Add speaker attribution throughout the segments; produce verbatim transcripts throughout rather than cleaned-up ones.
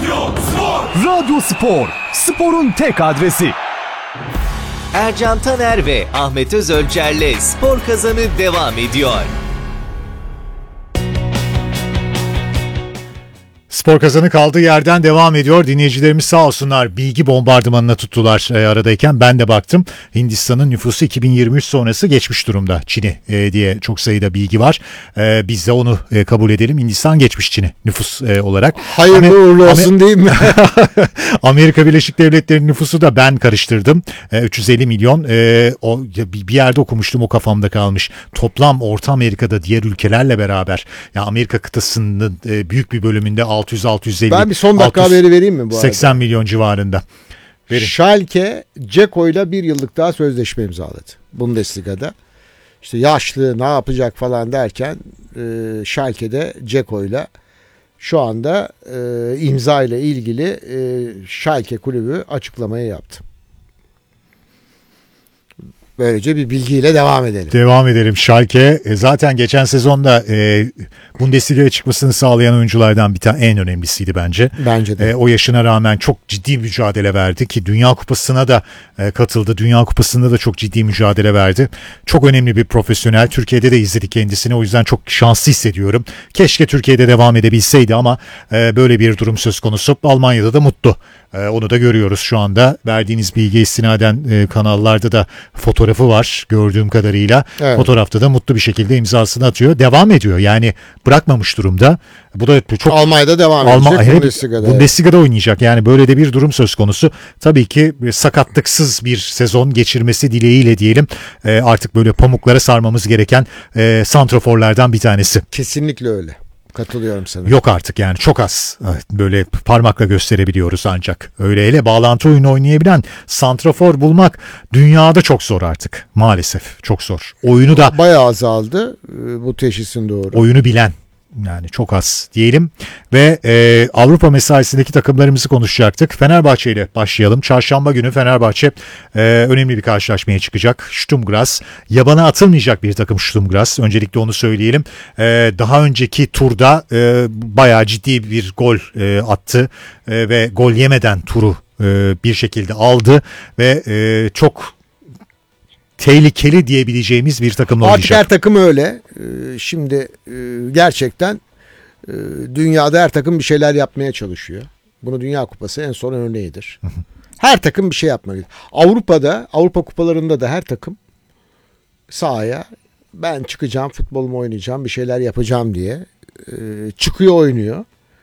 Speaker 1: Radyo Spor.
Speaker 2: Radyo Spor, sporun tek adresi.
Speaker 3: Ercan Taner ve Ahmet Özölçer'le Spor Kazanı devam ediyor.
Speaker 4: Spor Kazanı kaldığı yerden devam ediyor. Dinleyicilerimiz sağ olsunlar bilgi bombardımanına tuttular e, aradayken. Ben de baktım. Hindistan'ın nüfusu iki bin yirmi üç sonrası geçmiş durumda Çin'i e, diye çok sayıda bilgi var. E, biz de onu e, kabul edelim. Hindistan geçmiş Çin'i nüfus e, olarak.
Speaker 5: Hayırlı Amer- uğurlu olsun Amer- değil mi?
Speaker 4: Amerika Birleşik Devletleri'nin nüfusu da ben karıştırdım. E, üç yüz elli milyon. E, o bir yerde okumuştum, o kafamda kalmış. Toplam Orta Amerika'da diğer ülkelerle beraber ya Amerika kıtasının e, büyük bir bölümünde altı yüz altı yüz elli.
Speaker 5: Ben bir son dakika haberi vereyim mi bu arada?
Speaker 4: seksen milyon civarında. Verin.
Speaker 5: Schalke Ceko'yla bir yıllık daha sözleşme imzaladı Bundesliga'da. İşte yaşlı ne yapacak falan derken e, Schalke'de Ceko'yla şu anda e, imza ile ilgili e, Schalke kulübü açıklamayı yaptı. Böylece bir bilgiyle devam edelim.
Speaker 4: Devam edelim. Schalke zaten geçen sezonda e, Bundesliga'ya çıkmasını sağlayan oyunculardan bir tane, en önemlisiydi bence.
Speaker 5: Bence de.
Speaker 4: E, o yaşına rağmen çok ciddi mücadele verdi ki Dünya Kupası'na da e, katıldı. Dünya Kupası'nda da çok ciddi mücadele verdi. Çok önemli bir profesyonel. Türkiye'de de izledik kendisini. O yüzden çok şanslı hissediyorum. Keşke Türkiye'de devam edebilseydi ama e, böyle bir durum söz konusu. Almanya'da da mutlu. E, onu da görüyoruz şu anda. Verdiğiniz bilgiye istinaden e, kanallarda da fotoğrafı var gördüğüm kadarıyla. Evet. Fotoğrafta da mutlu bir şekilde imzasını atıyor. Devam ediyor. Yani bırakmamış durumda. Bu da çok
Speaker 5: Almanya'da devam edecek.
Speaker 4: Alman,
Speaker 5: Bundesliga'da.
Speaker 4: Bundesliga'da oynayacak. Yani böyle de bir durum söz konusu. Tabii ki sakatlıksız bir sezon geçirmesi dileğiyle diyelim. E, artık böyle pamuklara sarmamız gereken e, santraforlardan bir tanesi.
Speaker 5: Kesinlikle öyle. Katılıyorum sana.
Speaker 4: Yok artık yani çok az. Böyle parmakla gösterebiliyoruz ancak. Öyle hele bağlantı oyunu oynayabilen santrafor bulmak dünyada çok zor artık. Maalesef çok zor. Oyunu da
Speaker 5: bayağı azaldı. Bu teşhisin doğru.
Speaker 4: Oyunu bilen. Yani çok az diyelim ve e, Avrupa mesaisindeki takımlarımızı konuşacaktık. Fenerbahçe ile başlayalım. Çarşamba günü Fenerbahçe e, önemli bir karşılaşmaya çıkacak. Sturm Graz. Yabana atılmayacak bir takım Sturm Graz. Öncelikle onu söyleyelim. E, daha önceki turda e, bayağı ciddi bir gol e, attı e, ve gol yemeden turu e, bir şekilde aldı ve e, çok tehlikeli diyebileceğimiz bir takımla oynayacak.
Speaker 5: Artık her takım öyle. Şimdi gerçekten dünyada her takım bir şeyler yapmaya çalışıyor. Bunu Dünya Kupası en son örneğidir. Her takım bir şey yapmalı. Avrupa'da, Avrupa kupalarında da her takım sahaya ben çıkacağım, futbolumu oynayacağım, bir şeyler yapacağım diye çıkıyor, oynuyor.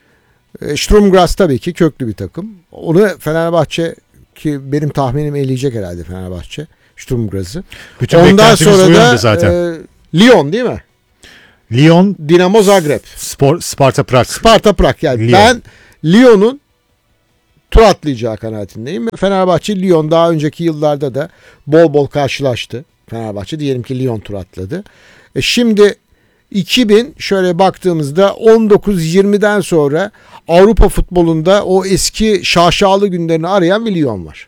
Speaker 5: Sturm Graz tabii ki köklü bir takım. Onu Fenerbahçe, ki benim tahminim eleyecek herhalde Fenerbahçe Sturm Graz'ı. Ondan sonra da zaten. E, Lyon değil mi?
Speaker 4: Lyon,
Speaker 5: Dinamo Zagreb.
Speaker 4: Spor, Sparta Prag.
Speaker 5: Sparta Prag yani. Lyon. Ben Lyon'un tur atlayacağı kanaatindeyim. Fenerbahçe Lyon daha önceki yıllarda da bol bol karşılaştı. Fenerbahçe diyelim ki Lyon tur atladı. E şimdi iki bin şöyle baktığımızda on dokuz yirmiden sonra Avrupa futbolunda o eski şaşalı günlerini arayan bir Lyon var.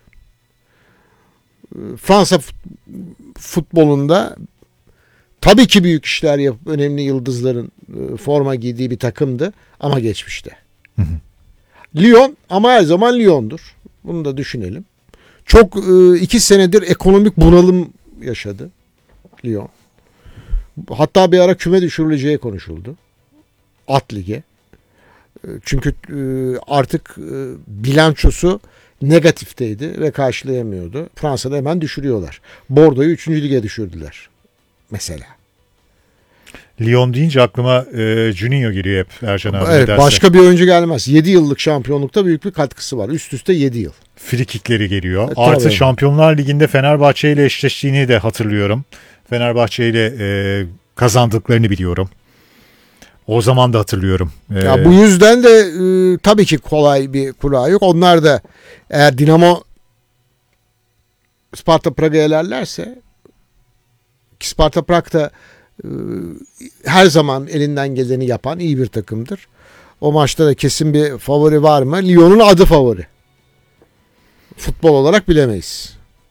Speaker 5: Fransa futbolunda tabii ki büyük işler yapıp önemli yıldızların forma giydiği bir takımdı ama geçmişte. Hı hı. Lyon ama her zaman Lyon'dur. Bunu da düşünelim. Çok iki senedir ekonomik bunalım yaşadı Lyon. Hatta bir ara küme düşürüleceği konuşuldu. At lige. Çünkü artık bilançosu negatifteydi ve karşılayamıyordu. Fransa'da hemen düşürüyorlar. Bordeaux'u üçüncü lige düşürdüler. Mesela.
Speaker 4: Lyon deyince aklıma e, Juninho geliyor hep Ercan abi.
Speaker 5: Evet, başka bir oyuncu gelmez. yedi yıllık şampiyonlukta büyük bir katkısı var. Üst üste yedi yıl.
Speaker 4: Frikikleri geliyor.
Speaker 5: E,
Speaker 4: Artı
Speaker 5: tabii.
Speaker 4: Şampiyonlar Ligi'nde Fenerbahçe ile eşleştiğini de hatırlıyorum. Fenerbahçe ile e, kazandıklarını biliyorum. O zaman da hatırlıyorum. Ee,
Speaker 5: ya bu yüzden de e, tabii ki kolay bir kura yok. Onlar da eğer Dinamo Sparta Prag'ı elerlerse, ki Sparta Prag da e, her zaman elinden geleni yapan iyi bir takımdır. O maçta da kesin bir favori var mı? Lyon'un adı favori. Futbol olarak bilemeyiz.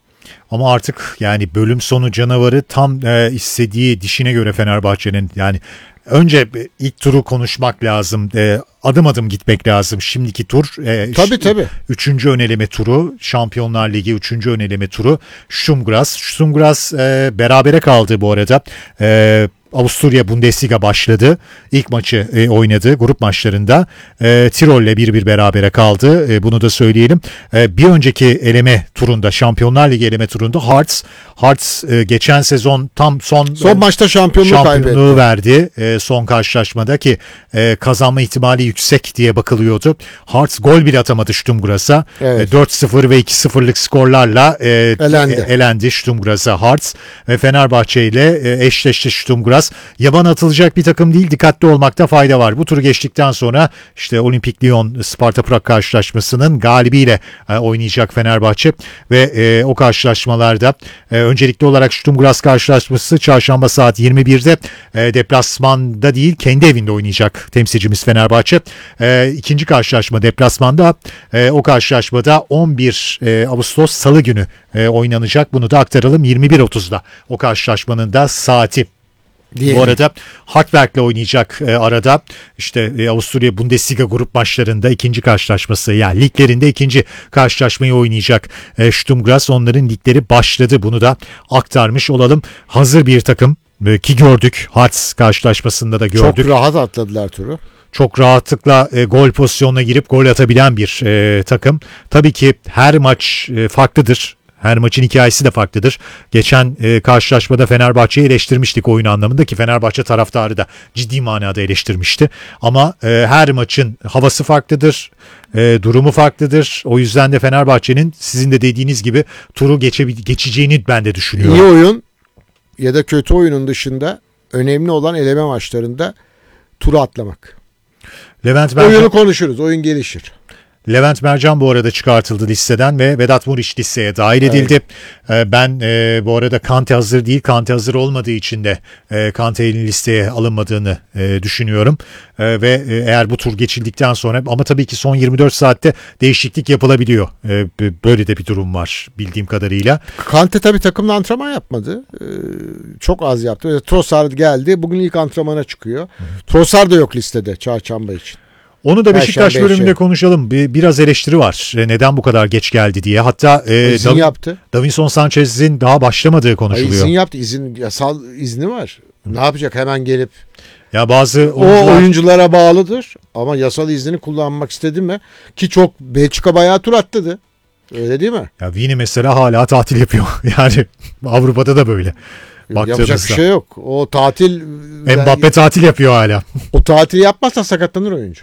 Speaker 4: Ama artık yani bölüm sonu canavarı tam e, istediği dişine göre Fenerbahçe'nin, yani önce ilk turu konuşmak lazım. E, adım adım gitmek lazım. Şimdiki tur. E,
Speaker 5: Tabii tabii.
Speaker 4: Üçüncü öneleme turu. Şampiyonlar Ligi üçüncü öneleme turu. Sturm Graz. Sturm Graz e, berabere kaldı bu arada. E, Avusturya Bundesliga başladı. İlk maçı e, oynadı grup maçlarında. E, Tirol'le bir bir berabere kaldı. E, bunu da söyleyelim. E, bir önceki eleme turunda, Şampiyonlar Ligi eleme turunda Hearts Hearts e, geçen sezon tam son
Speaker 5: Son maçta şampiyonluğu,
Speaker 4: şampiyonluğu
Speaker 5: kaybetti.
Speaker 4: verdi. E, son karşılaşmada ki e, kazanma ihtimali yüksek diye bakılıyordu. Hearts gol bile atamadı Sturm Graz'a.
Speaker 5: Evet.
Speaker 4: E, dört sıfır ve iki sıfırlık skorlarla e,
Speaker 5: Elendi.
Speaker 4: e, elendi Sturm Graz'a Hearts ve Fenerbahçe ile e, eşleşti Sturm Graz. Yaban atılacak bir takım değil, dikkatli olmakta fayda var. Bu turu geçtikten sonra işte Olimpik Lyon Sparta Prag karşılaşmasının galibiyle e, oynayacak Fenerbahçe ve e, o karşılaşmalarda e, öncelikli olarak Sturm Graz karşılaşması çarşamba saat yirmi birde e, deplasmanda değil kendi evinde oynayacak temsilcimiz Fenerbahçe. E, ikinci karşılaşma deplasmanda, e, o karşılaşmada on bir e, Ağustos Salı günü e, oynanacak. Bunu da aktaralım, yirmi bir otuzda o karşılaşmanın da saati.
Speaker 5: Diyelim.
Speaker 4: Bu arada Hartberg'le oynayacak e, arada işte e, Avusturya Bundesliga grup maçlarında ikinci karşılaşması, yani liglerinde ikinci karşılaşmayı oynayacak e, Sturm Graz. Onların ligleri başladı, bunu da aktarmış olalım. Hazır bir takım e, ki gördük, Hearts karşılaşmasında da gördük.
Speaker 5: Çok rahat atladılar turu.
Speaker 4: Çok rahatlıkla e, gol pozisyonuna girip gol atabilen bir e, takım. Tabii ki her maç e, farklıdır. Her maçın hikayesi de farklıdır. Geçen e, karşılaşmada Fenerbahçe'yi eleştirmiştik oyun anlamında, ki Fenerbahçe taraftarı da ciddi manada eleştirmişti. Ama e, her maçın havası farklıdır, e, durumu farklıdır. O yüzden de Fenerbahçe'nin sizin de dediğiniz gibi turu geçe, geçeceğini ben de düşünüyorum.
Speaker 5: İyi oyun ya da kötü oyunun dışında önemli olan eleme maçlarında turu atlamak.
Speaker 4: Levent Mercan,
Speaker 5: Oyunu konuşuruz, oyun gelişir.
Speaker 4: Levent Mercan bu arada çıkartıldı listeden ve Vedat Muriç listeye dahil edildi. Evet. Ben e, bu arada Kante hazır değil, Kante hazır olmadığı için de e, Kante'nin listeye alınmadığını e, düşünüyorum. E, ve e, eğer bu tur geçildikten sonra, ama tabii ki son yirmi dört saatte değişiklik yapılabiliyor. E, böyle de bir durum var bildiğim kadarıyla.
Speaker 5: Kante tabii takımla antrenman yapmadı. Ee, çok az yaptı. Trossard geldi. Bugün ilk antrenmana çıkıyor. Trossard da yok listede çarşamba için.
Speaker 4: Onu da Beşiktaş
Speaker 5: Perşembe
Speaker 4: bölümünde
Speaker 5: şey.
Speaker 4: konuşalım. Bir, biraz eleştiri var. E, neden bu kadar geç geldi diye. Hatta e,
Speaker 5: İzin
Speaker 4: Dav-
Speaker 5: yaptı.
Speaker 4: Davinson Sanchez'in daha başlamadığı
Speaker 5: Ay,
Speaker 4: konuşuluyor.
Speaker 5: izin yaptı. İzin, yasal izni var. Ne yapacak? Hemen gelip.
Speaker 4: Ya bazı
Speaker 5: O
Speaker 4: oyuncular...
Speaker 5: oyunculara bağlıdır. Ama yasal iznini kullanmak istedi mi? Ki çok Belçika bayağı tur atladı. Öyle değil mi?
Speaker 4: Ya Vini mesela hala tatil yapıyor. Yani Avrupa'da da böyle.
Speaker 5: Yapacak bir
Speaker 4: Baktığımızda.
Speaker 5: şey yok. O tatil
Speaker 4: Mbappe tatil yapıyor hala.
Speaker 5: o tatili yapmazsa sakatlanır oyuncu.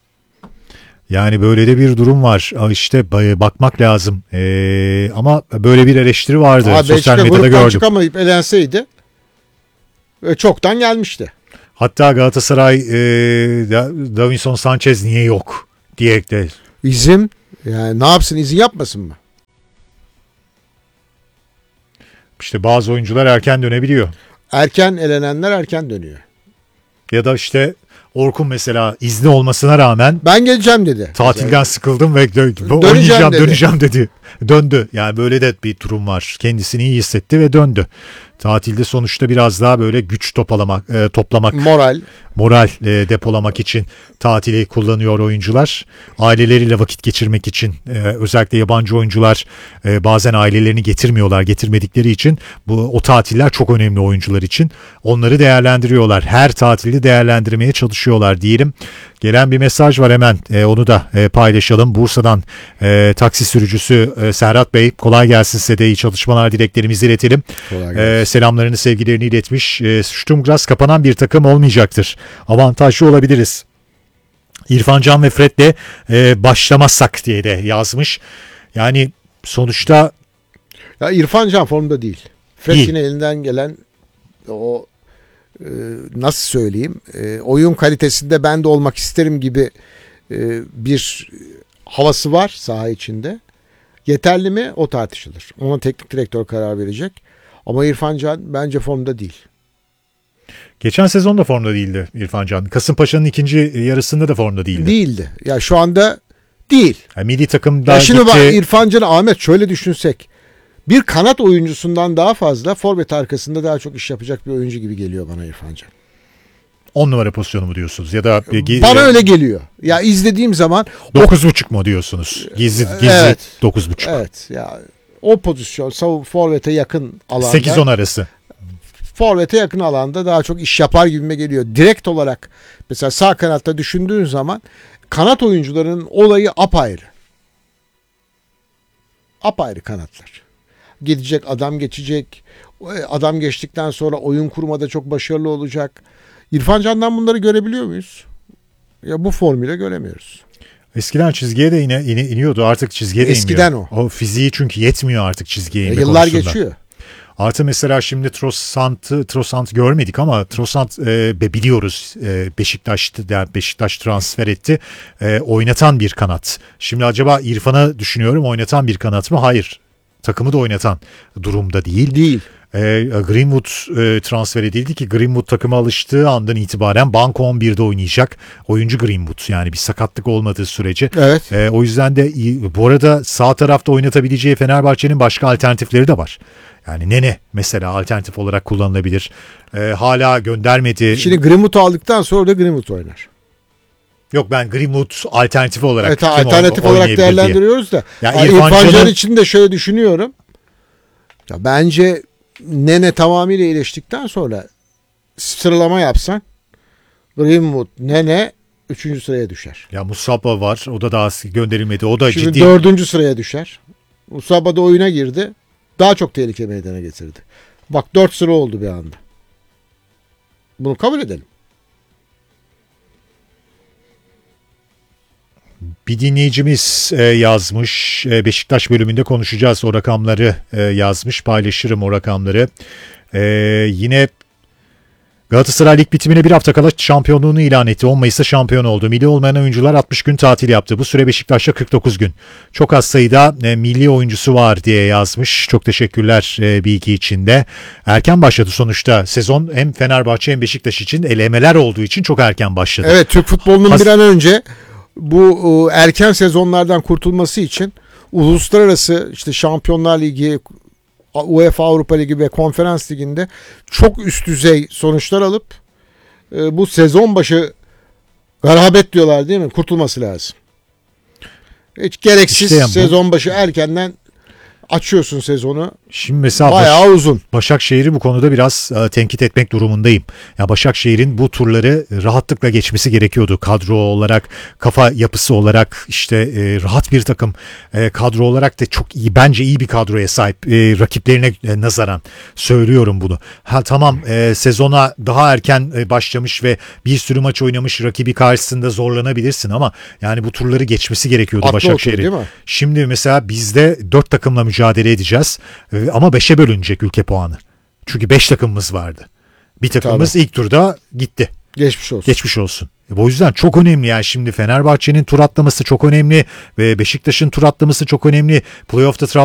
Speaker 4: Yani böyle de bir durum var. İşte bakmak lazım. Ee, ama böyle bir eleştiri vardı.
Speaker 5: Aa,
Speaker 4: Sosyal
Speaker 5: Belçika
Speaker 4: medyada
Speaker 5: gruptan
Speaker 4: gördüm.
Speaker 5: çıkamayıp elenseydi e, çoktan gelmişti.
Speaker 4: Hatta Galatasaray e, Davinson Sanchez niye yok diye de.
Speaker 5: İzin yani ne yapsın, izin yapmasın mı?
Speaker 4: İşte bazı oyuncular erken dönebiliyor.
Speaker 5: Erken elenenler erken dönüyor.
Speaker 4: Ya da işte Orkun mesela izni olmasına rağmen
Speaker 5: Ben geleceğim dedi.
Speaker 4: tatilden sıkıldım ve dö-
Speaker 5: Döneceğim
Speaker 4: oynayacağım,
Speaker 5: dedi.
Speaker 4: döneceğim dedi. Döndü. Yani böyle de bir durum var. Kendisini iyi hissetti ve döndü. Tatilde sonuçta biraz daha böyle güç toplamak, e, toplamak,
Speaker 5: Moral.
Speaker 4: moral e, depolamak için tatili kullanıyor oyuncular. Aileleriyle vakit geçirmek için, e, özellikle yabancı oyuncular e, bazen ailelerini getirmiyorlar. Getirmedikleri için bu o tatiller çok önemli oyuncular için. Onları değerlendiriyorlar. Her tatili değerlendirmeye çalışıyorlar diyelim. Gelen bir mesaj var, hemen e, onu da e, paylaşalım. Bursa'dan e, taksi sürücüsü e, Serhat Bey, kolay gelsin size de, iyi çalışmalar dileklerimizi iletelim.
Speaker 5: Kolay gelsin.
Speaker 4: E, selamlarını, sevgilerini iletmiş. E, Sturm Graz kapanan bir takım olmayacaktır. Avantajlı olabiliriz. İrfan Can ve Fred'le e, başlamazsak diye de yazmış. Yani sonuçta
Speaker 5: Ya İrfan Can formda değil. Fred
Speaker 4: Değil.
Speaker 5: yine elinden gelen o e, nasıl söyleyeyim e, oyun kalitesinde ben de olmak isterim gibi e, bir havası var saha içinde. Yeterli mi? O tartışılır. Ona teknik direktör karar verecek. Ama İrfan Can bence formda değil.
Speaker 4: geçen sezon da formda değildi İrfan Can. Kasımpaşa'nın ikinci yarısında da formda değildi.
Speaker 5: Değildi. Ya şu anda değil.
Speaker 4: Yani milli takımda
Speaker 5: Ya şimdi bak
Speaker 4: gitti.
Speaker 5: İrfan Can'ı Ahmet şöyle düşünsek. bir kanat oyuncusundan daha fazla forvet arkasında daha çok iş yapacak bir oyuncu gibi geliyor bana İrfan Can.
Speaker 4: on numara pozisyonu mu diyorsunuz? Ya da e,
Speaker 5: bana öyle geliyor. Ya izlediğim zaman
Speaker 4: dokuz buçuk mu diyorsunuz? Gizli gizli
Speaker 5: Evet.
Speaker 4: dokuz buçuk.
Speaker 5: Evet ya o pozisyon savun forvete yakın alanda.
Speaker 4: sekiz on arası.
Speaker 5: Forvete yakın alanda daha çok iş yapar gibime geliyor. Direkt olarak mesela sağ kanatta düşündüğün zaman kanat oyuncularının olayı apayrı. Apayrı kanatlar. Gidecek, adam geçecek. Adam geçtikten sonra oyun kurmada çok başarılı olacak. İrfan Can'dan bunları görebiliyor muyuz? Ya bu formüle göremiyoruz.
Speaker 4: Eskiden çizgiye de yine, yine iniyordu. Artık çizgiye de
Speaker 5: Eskiden
Speaker 4: inmiyor.
Speaker 5: o.
Speaker 4: O fiziği çünkü yetmiyor artık çizgiye inme
Speaker 5: E, yıllar
Speaker 4: konusunda.
Speaker 5: geçiyor.
Speaker 4: Artı mesela şimdi Trossard'ı Trossard görmedik ama Trossard e, biliyoruz e, Beşiktaş'tı yani Beşiktaş transfer etti. E, oynatan bir kanat. Şimdi acaba İrfan'ı düşünüyorum, oynatan bir kanat mı? Hayır. Takımı da oynatan durumda değil.
Speaker 5: Değil.
Speaker 4: E, Greenwood e, transfer edildi ki Greenwood takıma alıştığı andan itibaren banko on birde oynayacak oyuncu Greenwood, yani bir sakatlık olmadığı sürece.
Speaker 5: Evet.
Speaker 4: E, o yüzden de bu arada sağ tarafta oynatabileceği Fenerbahçe'nin başka alternatifleri de var. Yani Nene mesela alternatif olarak kullanılabilir. E, hala göndermedi.
Speaker 5: Şimdi Greenwood'u aldıktan sonra da Greenwood oynar.
Speaker 4: Yok, ben Greenwood alternatif olarak
Speaker 5: Evet,
Speaker 4: kim
Speaker 5: alternatif
Speaker 4: o-
Speaker 5: olarak
Speaker 4: oynayabilir diye.
Speaker 5: değerlendiriyoruz da.
Speaker 4: Ya
Speaker 5: Ya
Speaker 4: İrfan
Speaker 5: İrfan Can
Speaker 4: Can'ın-
Speaker 5: için de şöyle düşünüyorum. Ya bence Nene tamamıyla iyileştikten sonra sıralama yapsan Greenwood, Nene üçüncü sıraya düşer.
Speaker 4: Ya Musaba var. O da daha gönderilmedi. O da
Speaker 5: Şimdi
Speaker 4: ciddi.
Speaker 5: dördüncü sıraya düşer. Musaba da oyuna girdi. Daha çok tehlike meydana getirdi. Bak dört sıra oldu bir anda. Bunu kabul edelim.
Speaker 4: Bir dinleyicimiz e, yazmış. E, Beşiktaş bölümünde konuşacağız. O rakamları e, yazmış. Paylaşırım o rakamları. E, yine Galatasaray lig bitimine bir hafta kala şampiyonluğunu ilan etti. on Mayıs'ta şampiyon oldu. Milli olmayan oyuncular altmış gün tatil yaptı. Bu süre Beşiktaş'ta kırk dokuz gün. Çok az sayıda e, milli oyuncusu var diye yazmış. Çok teşekkürler e, bilgi için de. Erken başladı sonuçta. Sezon hem Fenerbahçe hem Beşiktaş için elemeler olduğu için çok erken başladı.
Speaker 5: Evet, Türk futbolunun
Speaker 4: Has-
Speaker 5: bir an önce bu e, erken sezonlardan kurtulması için uluslararası işte Şampiyonlar Ligi, UEFA Avrupa Ligi ve Konferans Ligi'nde çok üst düzey sonuçlar alıp e, bu sezon başı garabet diyorlar değil mi? Kurtulması lazım. Hiç gereksiz
Speaker 4: İşte yani bu-
Speaker 5: sezon başı erkenden açıyorsun sezonu.
Speaker 4: Şimdi mesela
Speaker 5: Bayağı
Speaker 4: Baş-
Speaker 5: uzun.
Speaker 4: Başakşehir'i bu konuda biraz e, tenkit etmek durumundayım. Ya Başakşehir'in bu turları rahatlıkla geçmesi gerekiyordu. Kadro olarak, kafa yapısı olarak, işte e, rahat bir takım, e, kadro olarak da çok iyi, bence iyi bir kadroya sahip, e, rakiplerine e, nazaran söylüyorum bunu. Ha tamam, e, sezona daha erken e, başlamış ve bir sürü maç oynamış rakibi karşısında zorlanabilirsin ama yani bu turları geçmesi gerekiyordu
Speaker 5: Atlı otur,
Speaker 4: Başakşehir'in.
Speaker 5: değil mi?
Speaker 4: Şimdi mesela bizde dört takımla mücadele edeceğiz. Ee, Ama beşe bölünecek ülke puanı. Çünkü beş takımımız vardı. Bir takımımız ilk turda gitti.
Speaker 5: Geçmiş olsun.
Speaker 4: Geçmiş olsun. E, bu yüzden çok önemli yani, şimdi Fenerbahçe'nin tur atlaması çok önemli ve Beşiktaş'ın tur atlaması çok önemli. Playoff'ta